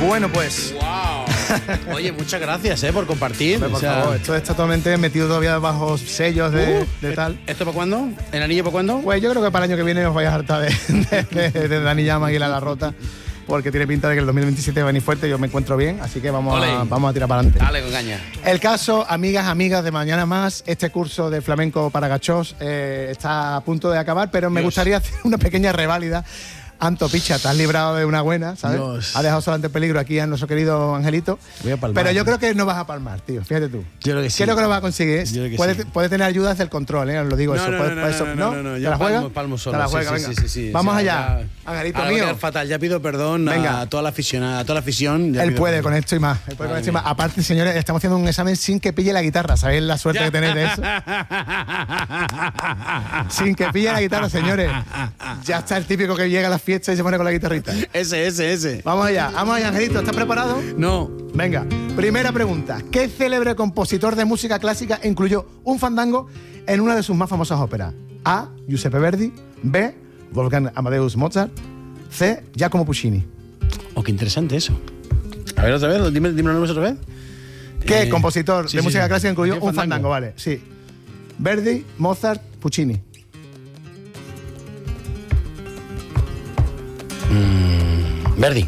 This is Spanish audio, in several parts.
Bueno, pues... ¡Wow! Oye, muchas gracias por compartir. Por favor, esto está totalmente metido todavía bajo sellos de tal. ¿Esto para cuándo? ¿El anillo para cuándo? Pues yo creo que para el año que viene os vais a hartar de Dani Llama y la Rota, porque tiene pinta de que el 2027 va a venir fuerte. Yo me encuentro bien, así que vamos a tirar para adelante. Dale, con caña. El caso, amigas de Mañana Más, este curso de flamenco para gachós está a punto de acabar, pero me gustaría hacer una pequeña reválida. Anto, picha, te has librado de una buena, ¿sabes? Dios. Ha dejado solamente en peligro aquí a nuestro querido Angelito. Voy a palmar. Pero yo creo que no vas a palmar, tío. Fíjate tú. Yo creo que sí. Creo que lo vas a conseguir. Puede tener ayuda desde el control, ¿eh? Os lo digo. No, ¿Te yo la juegas? palmo solo. Te la juegas, venga. Sí. Vamos O sea, allá. Ya, Angelito mío. Fatal. Ya pido perdón a toda la afición. Él puede con esto y más. Aparte, señores, estamos haciendo un examen sin que pille la guitarra. ¿Sabéis la suerte que tenéis de eso? Sin que pille la guitarra, señores. Ya está el típico que llega a las fiestas y se pone con la guitarrita. Ese. Vamos allá, Angelito. ¿Estás preparado? No. Venga, primera pregunta. ¿Qué célebre compositor de música clásica incluyó un fandango en una de sus más famosas óperas? A. Giuseppe Verdi. B. Wolfgang Amadeus Mozart. C. Giacomo Puccini. Oh, qué interesante eso. A ver, otra vez, dime los nombres otra vez. ¿Qué compositor de música clásica incluyó un fandango? Vale, sí. Verdi, Mozart, Puccini. Verdi.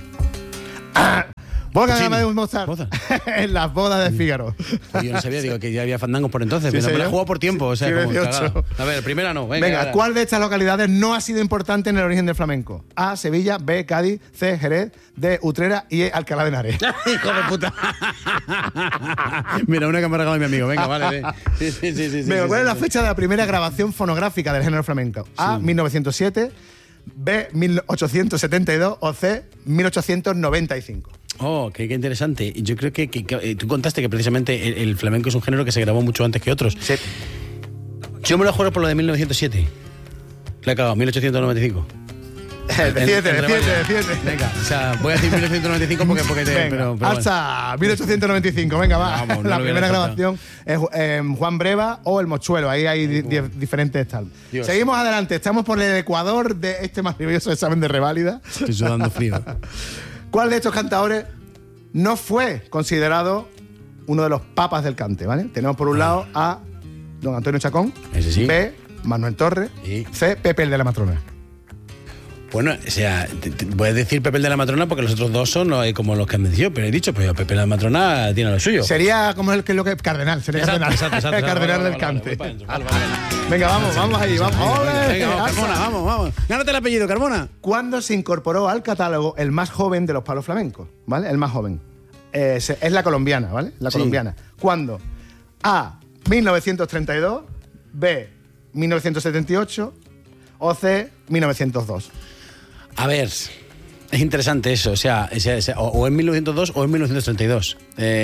Wolfgang Amadeus Mozart. En las bodas de Fígaro. Yo no sabía, digo que ya había fandangos por entonces. Sí, me la he jugado por tiempo. O sea, como cagado. A ver, primera no. Venga, ¿cuál de estas localidades no ha sido importante en el origen del flamenco? A. Sevilla. B. Cádiz. C. Jerez. D. Utrera. Y E. Alcalá de Henares. Hijo de puta. Mira, una que me ha regalado mi amigo. Venga, vale. Sí. Venga, ¿cuál es la fecha de la primera grabación fonográfica del género flamenco? A. 1907. B. 1872. O C. 1895. Oh, qué interesante. Yo creo que tú contaste que precisamente el flamenco es un género que se grabó mucho antes que otros. Sí. Yo me lo juego por lo de 1907. Le he cagado, 1895. Decídete. Venga, o sea, voy a decir 1995 porque venga, pero hasta 1895, venga, va. Vamos, la primera grabación es Juan Breva o El Mochuelo, ahí hay diferentes tal. Dios. Seguimos adelante, estamos por el ecuador de este maravilloso examen de reválida. Estoy sudando frío. ¿Cuál de estos cantadores no fue considerado uno de los papas del cante, ¿vale? Tenemos por un lado a don Antonio Chacón, Ese sí. B. Manuel Torres, Sí. C. Pepe el de la Matrona. Bueno, o sea, voy a decir Pepe el de la Matrona porque los otros dos son como los que han dicho, pero he dicho, pues Pepe el de la Matrona tiene lo suyo. Sería como el que es lo que cardenal, sería Exacto. el cardenal del cante. Venga, vamos ahí, vamos. Venga, Carmona, vamos. Gánate el apellido, Carmona. ¿Cuándo se incorporó al catálogo el más joven de los palos flamencos? ¿Vale? El más joven. Es la colombiana, ¿vale? La colombiana. ¿Cuándo? A. 1932. B. 1978. O C. 1902. A ver, es interesante eso, o sea, o en 1902 o en 1932.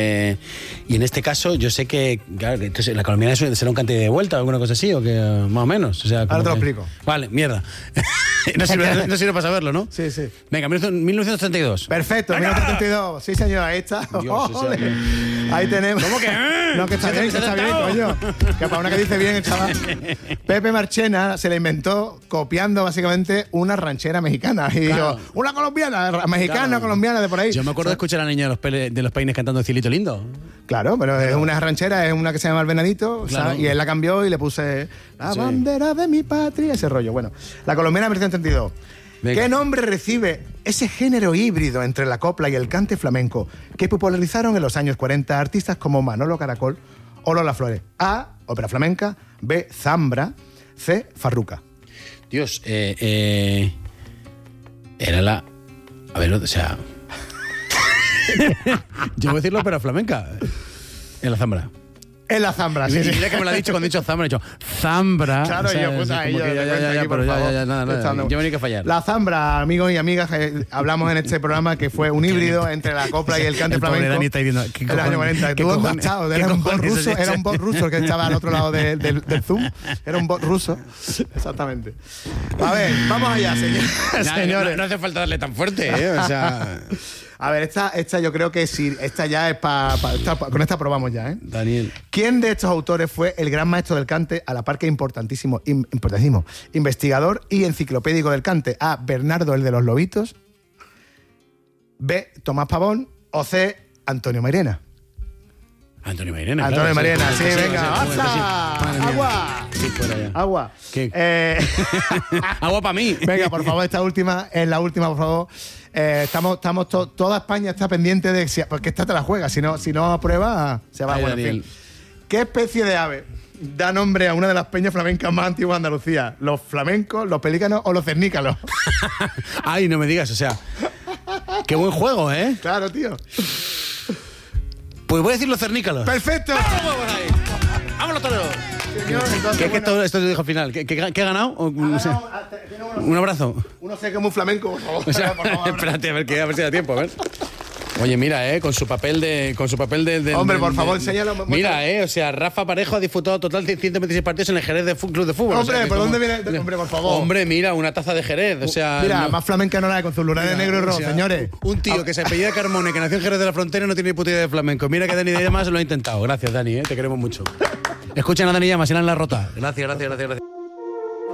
Y en este caso, yo sé que, claro, entonces, la colombiana será un cante de vuelta o alguna cosa así, o que más o menos. O sea, ahora te lo explico. Vale, mierda. no sirve para saberlo, ¿no? Sí. Venga, 1932. Perfecto, 1932. Sí, señor, ahí está. Dios, ahí tenemos. ¿Cómo que? No, que está bien, coño. Que para una que dice bien el chaval. Pepe Marchena se la inventó copiando básicamente una ranchera mexicana. Y dijo, una colombiana, mexicana, colombiana, de por ahí. Yo me acuerdo de escuchar a la niña de los peines cantando Cielito Lindo. Claro, pero es una ranchera, es una que se llama El Venadito, claro. Y él la cambió y le puse la bandera de mi patria, ese rollo. Bueno, la colombiana 1932. Venga. ¿Qué nombre recibe ese género híbrido entre la copla y el cante flamenco que popularizaron en los años 40 artistas como Manolo Caracol o Lola Flores? A. Ópera flamenca. B. Zambra. C. Farruca. Dios, era la... A ver, o sea... Yo voy a decir la ópera flamenca. En la Zambra. En la Zambra, sí. Mira que me lo ha dicho cuando he dicho Zambra, he dicho Zambra. Claro, o sea, yo pues ahí, nada, yo venía que fallar. La Zambra, amigos y amigas, hablamos en este programa que fue un híbrido entre la copla y el cante flamenco. Dani está diciendo, en el año 40. Tú enganchado, era un bot ruso el que estaba al otro lado del Zoom. Era un bot ruso. Exactamente. A ver, vamos allá, señores. No hace falta darle tan fuerte, o sea... A ver, esta yo creo que sí, esta ya es con esta probamos ya, ¿eh? Daniel. ¿Quién de estos autores fue el gran maestro del cante, a la par que importantísimo investigador y enciclopédico del cante? A. Bernardo el de los Lobitos. B, Tomás Pavón. O C, Antonio Mairena. Antonio Mairena. Antonio claro, Mairena, sí, sí, venga, sí, ¡basta! Madre mía. ¡Agua! Sí, fuera ya. ¡Agua! Agua para mí. Venga, por favor, esta última es la última, por favor. Toda España está pendiente de si, porque esta te la juega, si no aprueba, se va. Ay, Bueno, en Daniel. fin. ¿Qué especie de ave da nombre a una de las peñas flamencas más antiguas de Andalucía? ¿Los flamencos, los pelícanos o los cernícalos? Ay, no me digas, o sea. Qué buen juego, ¿eh? Claro, tío. Pues voy a decir los cernícalos. ¡Perfecto! ¡Vamos ahí! ¡Vámonos, Toledo! Señor, entonces, Que bueno, esto se dijo al final. ¿Qué he ganado? O, no sé. Un abrazo. Uno sé que es muy flamenco, por favor. O sea, Por favor, espérate, a ver si da tiempo, a ver. Oye, mira, con su papel de. Hombre, por favor, enséñalo. Mira, o sea, Rafa Parejo ha disfrutado total de 126 partidos en el Jerez de Club de Fútbol. Hombre, o sea, ¿por como- dónde viene? Hombre, por favor. Hombre, mira, una taza de Jerez, o sea. Mira, no- más flamenca no la hay con sus lunares negro y rojo, o sea, señores. Un tío que se apellida Carmone, que nació en Jerez de la Frontera y no tiene ni puta idea de flamenco. Mira que Dani de Llamas lo ha intentado. Gracias, Dani, te queremos mucho. Escuchen a Dani Llamas, irán en la rota. Gracias.